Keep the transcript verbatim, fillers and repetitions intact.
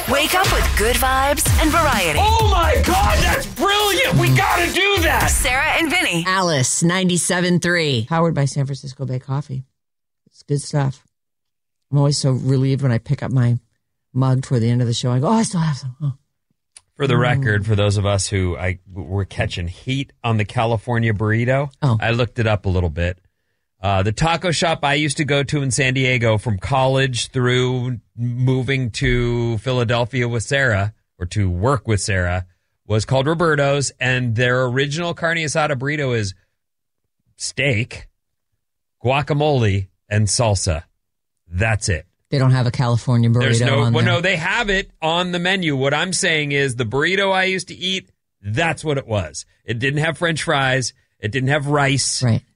Wake up with good vibes and variety. Oh my God, that's brilliant. We got to do that. Sarah and Vinny. Alice, ninety-seven point three. Powered by San Francisco Bay Coffee. It's good stuff. I'm always so relieved when I pick up my mug toward the end of the show. I go, oh, I still have some. Oh. For the record, for those of us who I were catching heat on the California burrito, oh. I looked it up a little bit. Uh, the taco shop I used to go to in San Diego from college through moving to Philadelphia with Sarah, or to work with Sarah, was called Roberto's, and their original carne asada burrito is steak, guacamole, and salsa. That's it. They don't have a California burrito There's no, on well, there. no, they have it on the menu. What I'm saying is the burrito I used to eat, that's what it was. It didn't have French fries. It didn't have rice. Right.